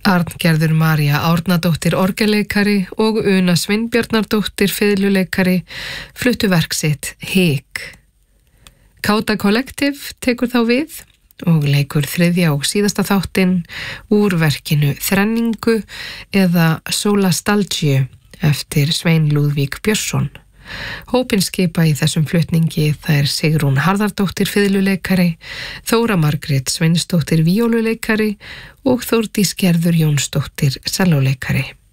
Arngerður María Árnadóttir orgelleikari og Una Sveinbjarnardóttir fiðluleikari fluttu verk sitt Hik. Káta Kollektiv tekur þá við og leikur þriðja og síðasta þáttinn úr verkinu Þrenningu eða Solastalgíu eftir Svein Lúðvík Björnsson. Hópinn skipa í þessum flutningi þær Sigrún Harðardóttir fiðluleikari, Þóra Margrét Sveinsdóttir víóluleikari og Þórdís Gerður Jónsdóttir sellóleikari.